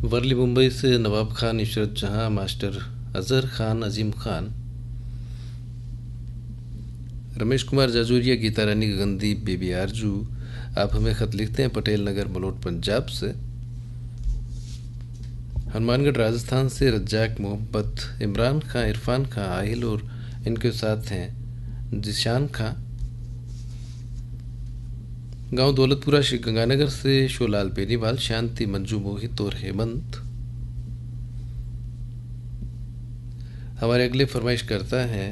वर्ली मुंबई से नवाब खान, इशरत जहां, मास्टर अजहर खान, अजीम खान, रमेश कुमार जाजूरिया, गीता रानी, गगनदीप, बेबी आरजू। आप हमें खत लिखते हैं पटेल नगर, मलोट, पंजाब से। हनुमानगढ़ राजस्थान से रज्जाक मोहब्बत, इमरान खां, इरफान खां, आहिल और इनके साथ हैं जिशान खां। गांव दौलतपुरा, श्री गंगानगर से शोलाल बेनीवाल, शांति, मंजू, मोहित और हेमंत। हमारे अगले फरमाइश करता है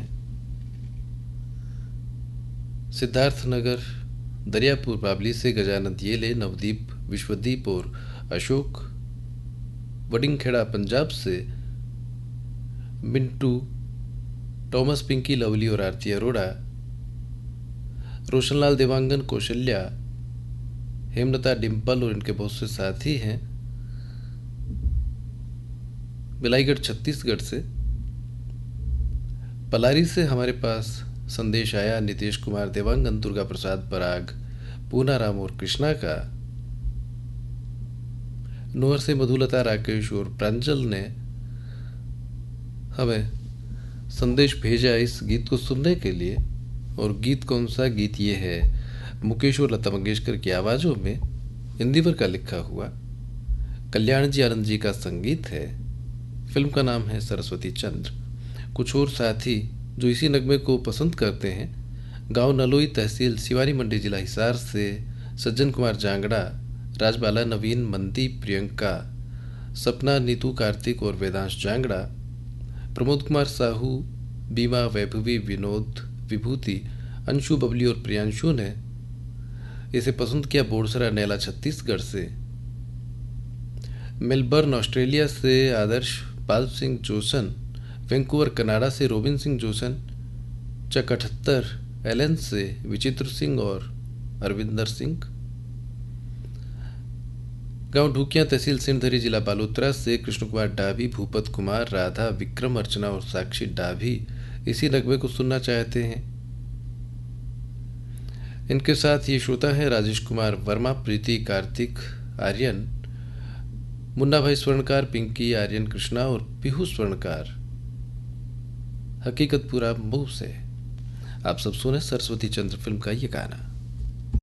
सिद्धार्थ नगर, दरियापुर बाबली से गजानंद येले, नवदीप, विश्वदीप और अशोक। वडिंगखेड़ा पंजाब से मिंटू, टॉमस, पिंकी, लवली और आरती अरोड़ा। रोशनलाल, देवांगन, कौशल्या, हेमलता, डिम्पल और इनके बहुत से साथी हैं। बिलाईगढ़ छत्तीसगढ़ से पलारी से हमारे पास संदेश आया नितेश कुमार, देवांगन, दुर्गा प्रसाद, पराग, पूनाराम और कृष्णा का। नोहर से मधुलता, राकेश और प्रांजल ने हमें संदेश भेजा इस गीत को सुनने के लिए। और गीत कौन सा? गीत ये है मुकेश और लता मंगेशकर की आवाज़ों में, इंदिवर का लिखा हुआ, कल्याण जी आनंद जी का संगीत है। फिल्म का नाम है सरस्वती चंद्र। कुछ और साथी जो इसी नगमे को पसंद करते हैं, गांव नलोई, तहसील सिवानी मंडी, जिला हिसार से सज्जन कुमार जांगड़ा, राजबाला, नवीन, मनदीप, प्रियंका, सपना, नीतू, कार्तिक और वेदांश जांगड़ा। प्रमोद कुमार साहू, बीमा, वैभवी, विनोद, विभूति, अंशु, बबली और प्रियांशु ने इसे पसंद किया बोरसरा, नैला, छत्तीसगढ़ से। मेलबर्न ऑस्ट्रेलिया से आदर्श Pal Singh Jason, Vancouver Canada से रोबिन सिंह जोसन, चक 78 एलन से विचित्र सिंह और अरविंदर सिंह। गांव ढूकिया, तहसील सिंधरी, जिला बालोतरा से कृष्ण कुमार डाभी, भूपत कुमार, राधा, विक्रम, अर्चना और साक्षी डाभी इसी नगमे को सुनना चाहते हैं। इनके साथ ये श्रोता है राजेश कुमार वर्मा, प्रीति, कार्तिक, आर्यन, मुन्ना भाई स्वर्णकार, पिंकी, आर्यन, कृष्णा और पीहू स्वर्णकार, हकीकतपुरा मऊ से। आप सब सुने सरस्वती चंद्र फिल्म का ये गाना।